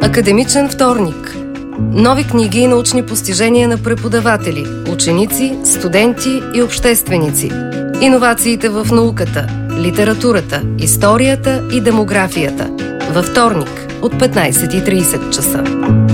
Академичен вторник. Нови книги и научни постижения на преподаватели, ученици, студенти и общественици. Иновациите в науката, литературата, историята и демографията. Във вторник от 15:30 часа.